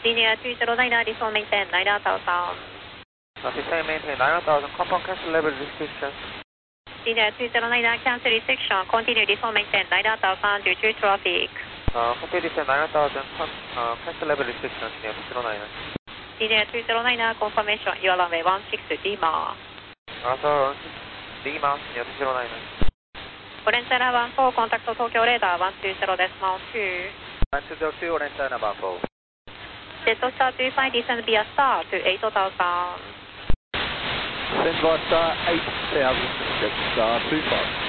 Linear 209, this will maintain 9000. Maintain 9000, confirm cancel level restrictions. Linear 209, cancel restriction, continue, this will maintain 9000 due to traffic. Continue descend 9000, cancel level restrictions, linear 209. Linear 209, confirmation, you are runway 16 Lima. So, Lima, linear 209. Orange China 14, contact Tokyo radar 120 decimal 2. 120, Orange China 14. Jetstar 25, descend via star to 8000. Descend via star 8000, Jetstar 25.